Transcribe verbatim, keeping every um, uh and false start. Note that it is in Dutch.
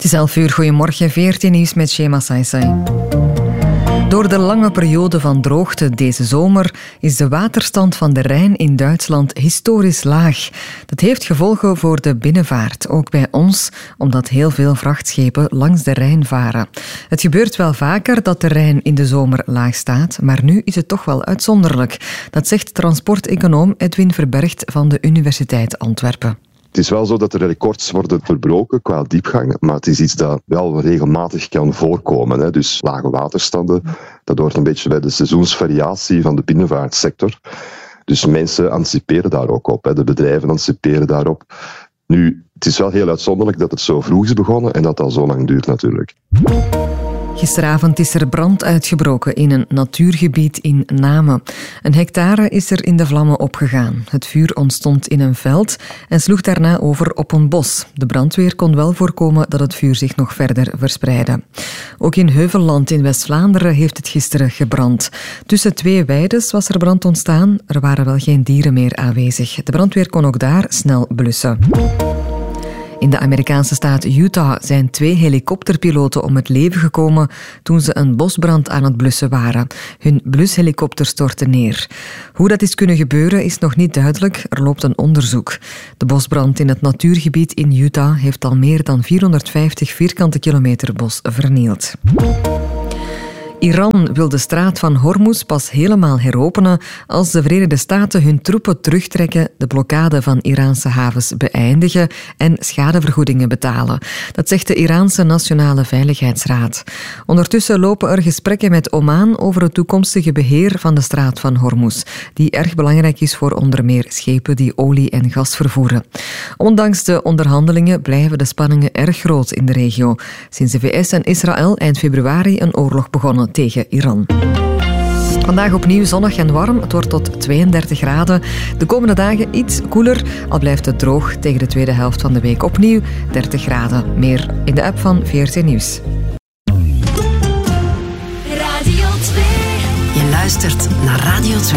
Het is elf uur, goedemorgen, veertien nieuws met Shema Saisai. Door de lange periode van droogte deze zomer is de waterstand van de Rijn in Duitsland historisch laag. Dat heeft gevolgen voor de binnenvaart, ook bij ons, omdat heel veel vrachtschepen langs de Rijn varen. Het gebeurt wel vaker dat de Rijn in de zomer laag staat, maar nu is het toch wel uitzonderlijk. Dat zegt transporteconoom Edwin Verbergt van de Universiteit Antwerpen. Het is wel zo dat er records worden verbroken qua diepgang, maar het is iets dat wel regelmatig kan voorkomen. Hè. Dus lage waterstanden, dat hoort een beetje bij de seizoensvariatie van de binnenvaartsector. Dus mensen anticiperen daar ook op, hè. De bedrijven anticiperen daarop. Nu, het is wel heel uitzonderlijk dat het zo vroeg is begonnen en dat dat zo lang duurt natuurlijk. Gisteravond is er brand uitgebroken in een natuurgebied in Namen. Een hectare is er in de vlammen opgegaan. Het vuur ontstond in een veld en sloeg daarna over op een bos. De brandweer kon wel voorkomen dat het vuur zich nog verder verspreidde. Ook in Heuvelland in West-Vlaanderen heeft het gisteren gebrand. Tussen twee weides was er brand ontstaan. Er waren wel geen dieren meer aanwezig. De brandweer kon ook daar snel blussen. In de Amerikaanse staat Utah zijn twee helikopterpiloten om het leven gekomen toen ze een bosbrand aan het blussen waren. Hun blushelikopter stortte neer. Hoe dat is kunnen gebeuren is nog niet duidelijk. Er loopt een onderzoek. De bosbrand in het natuurgebied in Utah heeft al meer dan vierhonderdvijftig vierkante kilometer bos vernield. Iran wil de straat van Hormuz pas helemaal heropenen als de Verenigde Staten hun troepen terugtrekken, de blokkade van Iraanse havens beëindigen en schadevergoedingen betalen. Dat zegt de Iraanse Nationale Veiligheidsraad. Ondertussen lopen er gesprekken met Oman over het toekomstige beheer van de straat van Hormuz, die erg belangrijk is voor onder meer schepen die olie en gas vervoeren. Ondanks de onderhandelingen blijven de spanningen erg groot in de regio. Sinds de V S en Israël eind februari een oorlog begonnen tegen Iran. Vandaag opnieuw zonnig en warm. Het wordt tot tweeëndertig graden. De komende dagen iets koeler, al blijft het droog. Tegen de tweede helft van de week opnieuw dertig graden. Meer in de app van V R T Nieuws. Radio twee. Je luistert naar Radio twee.